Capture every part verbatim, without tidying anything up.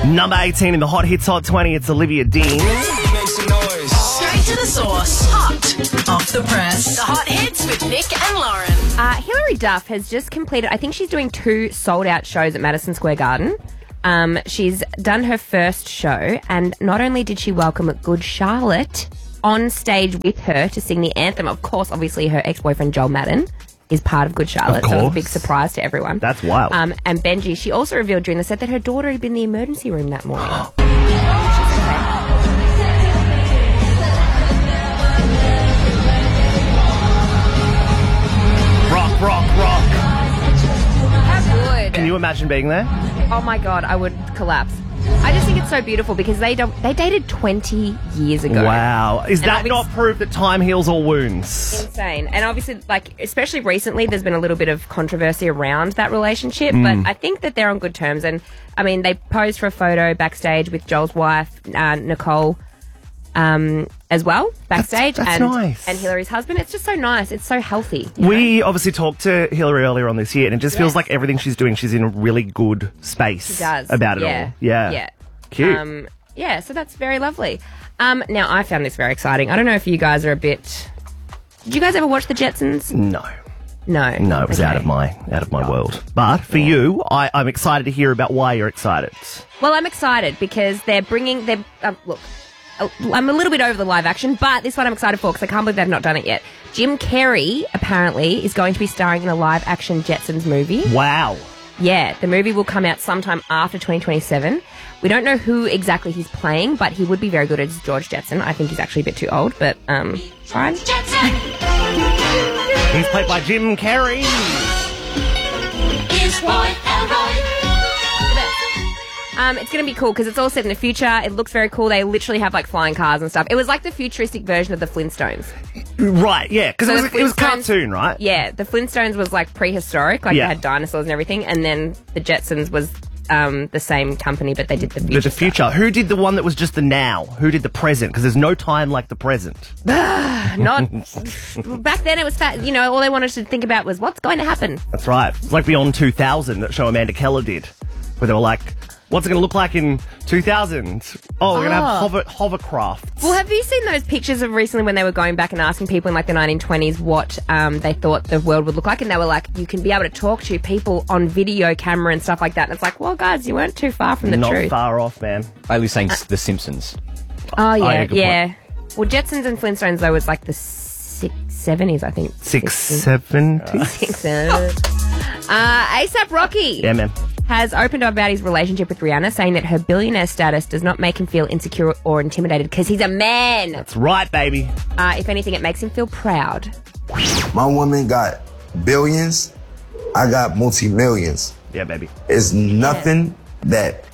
Number eighteen in the Hot Hits Hot twenty, it's Olivia Dean. Make some noise. Straight to the source. Hot off the press. The Hot Hits with Nick and Lauren. Uh, Hilary Duff has just completed, I think she's doing two sold-out shows at Madison Square Garden. Um, she's done her first show, and not only did she welcome Good Charlotte on stage with her to sing the anthem, of course, obviously her ex-boyfriend Joel Madden is part of Good Charlotte, Of so it was a course. big surprise to everyone. That's wild. Um, and Benji, she also revealed during the set that her daughter had been in the emergency room that morning. Rock, rock, rock. How good. Can you imagine being there? Oh my God, I would collapse. I just think it's so beautiful because they don't, they dated twenty years ago. Wow. Is And that obvi- not proof that time heals all wounds? Insane. And obviously, like, especially recently, there's been a little bit of controversy around that relationship, Mm. but I think that they're on good terms. And, I mean, they posed for a photo backstage with Joel's wife, uh, Nicole, um, as well, backstage. That's- that's and, nice. and Hillary's husband. It's just so nice. It's so healthy. you know? We obviously talked to Hillary earlier on this year, and it just feels Yes. like everything she's doing, she's in a really good space She does. about it yeah. all. Yeah. Yeah. Cute. Um, yeah, so that's very lovely. Um, now, I found this very exciting. I don't know if you guys are a bit... Did you guys ever watch The Jetsons? no. No. No, it was out Okay. of my out of my world. But for you, I, I'm excited to hear about why you're excited. Well, I'm excited because they're bringing... They're, um, look, I'm a little bit over the live action, but this one I'm excited for because I can't believe they've not done it yet. Jim Carrey, apparently, is going to be starring in a live action Jetsons movie. Wow. Yeah, the movie will come out sometime after twenty twenty-seven. We don't know who exactly he's playing, but he would be very good as George Jetson. I think he's actually a bit too old, but um, fine. He's played by Jim Carrey. Is Roy Elroy. Um, it's going to be cool because it's all set in the future. It looks very cool. They literally have like flying cars and stuff. It was like the futuristic version of the Flintstones. Right, yeah, because So it was, the it was a Flintstones- cartoon, right? Yeah, the Flintstones was like prehistoric, like Yeah. they had dinosaurs and everything, and then the Jetsons was um, the same company, but they did the future. The, the stuff. future. Who did the one that was just the now? Who did the present? Because there's no time like the present. Not back then. It was fat. You know, all they wanted to think about was what's going to happen. That's right. It's like Beyond two thousand, that show Amanda Keller did, where they were like, what's it going to look like in two thousand? Oh, we're going to have Oh. hover, hovercrafts. Well, have you seen those pictures of recently when they were going back and asking people in like the nineteen twenties what um, they thought the world would look like? And they were like, you can be able to talk to people on video camera and stuff like that. And it's like, well, guys, you weren't too far from the Not truth. far off, man. I was saying The Simpsons. Oh, yeah, yeah, good yeah. Well, Jetsons and Flintstones, though, was like the six, seventies, I think. Six, Sixties. seventy. Six, uh, ASAP Rocky Yeah, man. has opened up about his relationship with Rihanna, saying that her billionaire status does not make him feel insecure or intimidated because he's a man. That's right, baby. Uh, if anything, it makes him feel proud. My woman got billions, I got multi-millions. Yeah, baby. It's nothing that,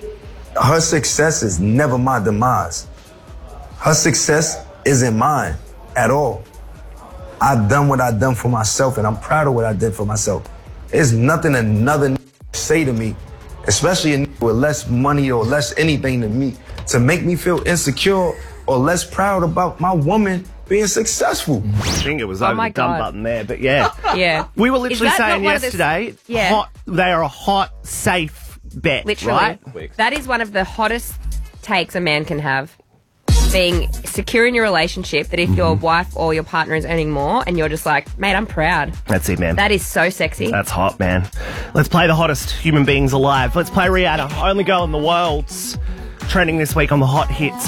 her success is never my demise. Her success isn't mine at all. I've done what I've done for myself, and I'm proud of what I did for myself. There's nothing another n- say to me, especially a n- with less money or less anything than me, to make me feel insecure or less proud about my woman being successful. I think it was Oh over my the dumb God. button there, but yeah. Yeah. We were Is literally that not saying one of the- yesterday, Yeah. hot, they are a hot, safe bet, Literally. right? Quick. That is one of the hottest takes a man can have. Being secure in your relationship, that if your wife or your partner is earning more and you're just like, mate, I'm proud. That's it, man. That is so sexy. That's hot, man. Let's play the hottest human beings alive. Let's play Rihanna, only girl in the world. Trending this week on the Hot Hits